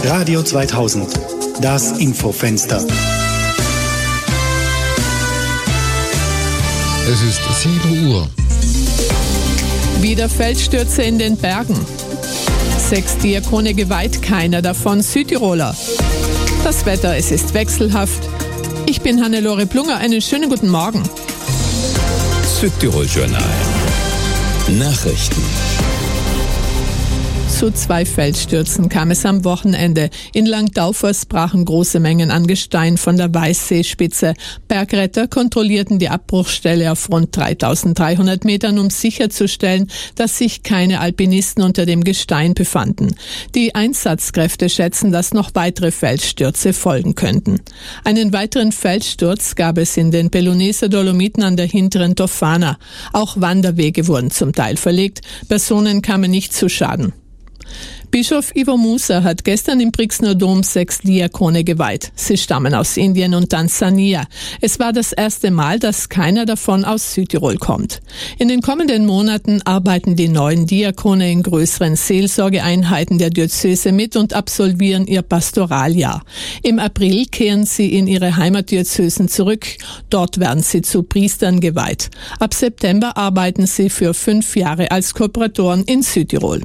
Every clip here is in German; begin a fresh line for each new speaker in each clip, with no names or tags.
Radio 2000, das Infofenster.
Es ist 7 Uhr.
Wieder Felsstürze in den Bergen. 6 Diakone geweiht, keiner davon Südtiroler. Das Wetter, es ist wechselhaft. Ich bin Hannelore Plunger, einen schönen guten Morgen.
Südtirol-Journal. Nachrichten.
Zu 2 Felsstürzen kam es am Wochenende. In Langdaufers brachen große Mengen an Gestein von der Weißseespitze. Bergretter kontrollierten die Abbruchstelle auf rund 3300 Metern, um sicherzustellen, dass sich keine Alpinisten unter dem Gestein befanden. Die Einsatzkräfte schätzen, dass noch weitere Felsstürze folgen könnten. Einen weiteren Felssturz gab es in den Peloneser Dolomiten an der hinteren Tofana. Auch Wanderwege wurden zum Teil verlegt. Personen kamen nicht zu Schaden. Bischof Ivo Musa hat gestern im Brixner Dom 6 Diakone geweiht. Sie stammen aus Indien und Tansania. Es war das erste Mal, dass keiner davon aus Südtirol kommt. In den kommenden Monaten arbeiten die neuen Diakone in größeren Seelsorgeeinheiten der Diözese mit und absolvieren ihr Pastoraljahr. Im April kehren sie in ihre Heimatdiözesen zurück. Dort werden sie zu Priestern geweiht. Ab September arbeiten sie für 5 Jahre als Kooperatoren in Südtirol.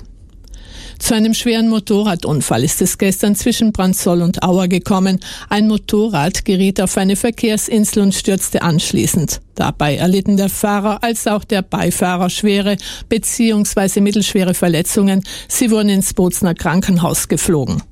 Zu einem schweren Motorradunfall ist es gestern zwischen Brandsol und Auer gekommen. Ein Motorrad geriet auf eine Verkehrsinsel und stürzte anschließend. Dabei erlitten der Fahrer als auch der Beifahrer schwere bzw. mittelschwere Verletzungen. Sie wurden ins Bozner Krankenhaus geflogen.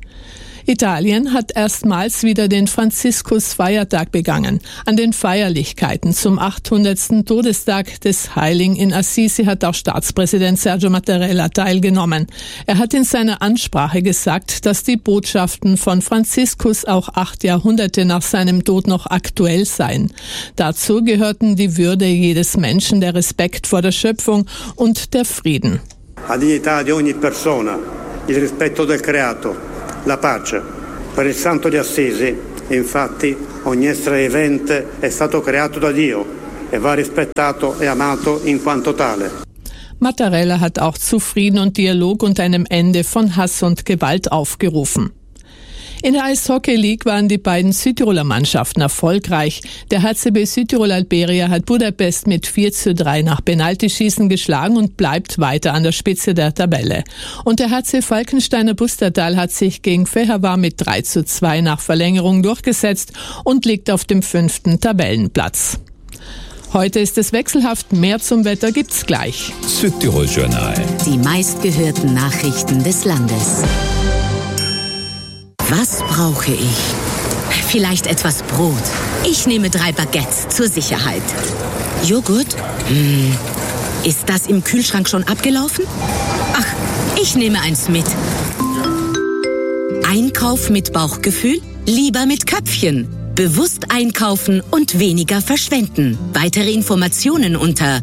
Italien hat erstmals wieder den Franziskus-Feiertag begangen. An den Feierlichkeiten zum 800. Todestag des Heiligen in Assisi hat auch Staatspräsident Sergio Mattarella teilgenommen. Er hat in seiner Ansprache gesagt, dass die Botschaften von Franziskus auch 8 Jahrhunderte nach seinem Tod noch aktuell seien. Dazu gehörten die Würde jedes Menschen, der Respekt vor der Schöpfung und der Frieden.
La dignità di ogni persona, il rispetto del creato. La pace. Per il Santo di Assisi, infatti, ogni essere vivente è stato creato da Dio e va rispettato e amato in quanto tale.
Mattarella hat auch zu Frieden und Dialog und einem Ende von Hass und Gewalt aufgerufen. In der Eishockey League waren die beiden Südtiroler Mannschaften erfolgreich. Der HCB Südtirol Alberia hat Budapest mit 4:3 nach Penaltyschießen geschlagen und bleibt weiter an der Spitze der Tabelle. Und der HC Falkensteiner Pustertal hat sich gegen Fehervar mit 3:2 nach Verlängerung durchgesetzt und liegt auf dem 5. Tabellenplatz. Heute ist es wechselhaft, mehr zum Wetter gibt's gleich.
Südtirol-Journal.
Die meistgehörten Nachrichten des Landes. Was brauche ich? Vielleicht etwas Brot. Ich nehme 3 Baguettes zur Sicherheit. Joghurt? Ist das im Kühlschrank schon abgelaufen? Ach, ich nehme eins mit. Einkauf mit Bauchgefühl? Lieber mit Köpfchen. Bewusst einkaufen und weniger verschwenden. Weitere Informationen unter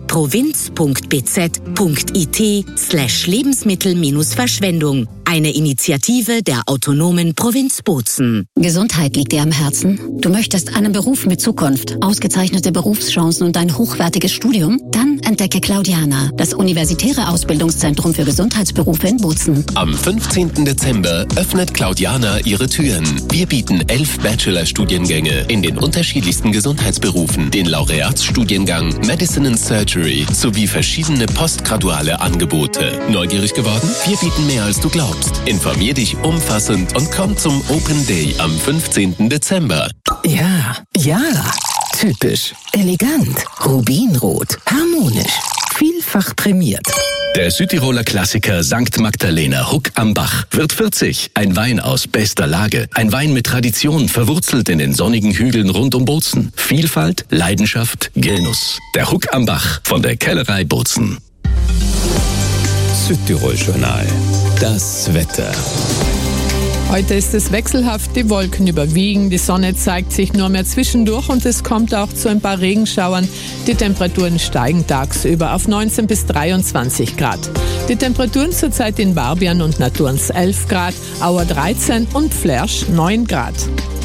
provinz.bz.it/Lebensmittel-Verschwendung. Eine Initiative der autonomen Provinz Bozen.
Gesundheit liegt dir am Herzen? Du möchtest einen Beruf mit Zukunft, ausgezeichnete Berufschancen und ein hochwertiges Studium? Dann entdecke Claudiana, das universitäre Ausbildungszentrum für Gesundheitsberufe in Bozen.
Am 15. Dezember öffnet Claudiana ihre Türen. Wir bieten 11 Bachelor-Studiengänge in den unterschiedlichsten Gesundheitsberufen, den Laureatsstudiengang Medicine and Surgery sowie verschiedene postgraduale Angebote. Neugierig geworden? Wir bieten mehr, als du glaubst. Informier dich umfassend und komm zum Open Day am 15. Dezember.
Ja, typisch, elegant, rubinrot, harmonisch, vielfach prämiert.
Der Südtiroler Klassiker St. Magdalena Huck am Bach wird 40. Ein Wein aus bester Lage. Ein Wein mit Tradition, verwurzelt in den sonnigen Hügeln rund um Bozen. Vielfalt, Leidenschaft, Genuss. Der Huck am Bach von der Kellerei Bozen.
Südtirol-Journal. Das Wetter.
Heute ist es wechselhaft, die Wolken überwiegen, die Sonne zeigt sich nur mehr zwischendurch und es kommt auch zu ein paar Regenschauern. Die Temperaturen steigen tagsüber auf 19 bis 23 Grad. Die Temperaturen zurzeit in Barbian und Naturns 11 Grad, Auer 13 und Flersch 9 Grad.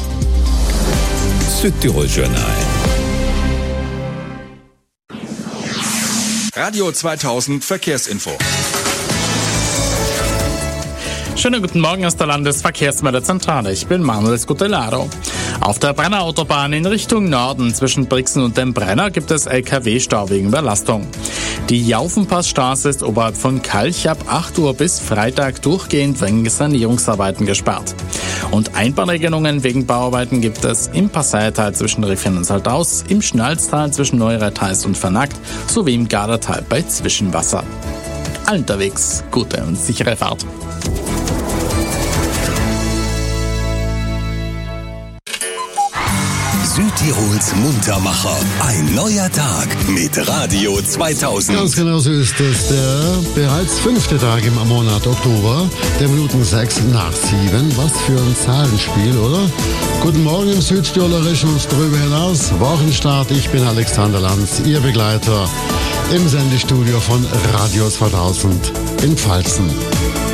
Südtirol-Journal.
Radio 2000 Verkehrsinfo. Schönen guten Morgen aus der Landesverkehrsmeldezentrale. Ich bin Manuel Scutellaro. Auf der Brennerautobahn in Richtung Norden zwischen Brixen und dem Brenner gibt es LKW-Stau wegen Überlastung. Die Jaufenpassstraße ist oberhalb von Kalch ab 8 Uhr bis Freitag durchgehend wegen Sanierungsarbeiten gesperrt. Und Einbahnregelungen wegen Bauarbeiten gibt es im Passautal zwischen Riffchen und Saldaus, im Schnalztal zwischen Neuretheis und Vernackt sowie im Gardertal bei Zwischenwasser. Allen unterwegs gute und sichere Fahrt.
Südtirols Muntermacher. Ein neuer Tag mit Radio 2000.
Ganz genau so ist es. Der bereits 5. Tag im Monat Oktober, der Minuten 6 nach 7. Was für ein Zahlenspiel, oder? Guten Morgen im Südtirolerischen und darüber hinaus. Wochenstart. Ich bin Alexander Lanz, Ihr Begleiter im Sendestudio von Radio 2000 in Pfalzen.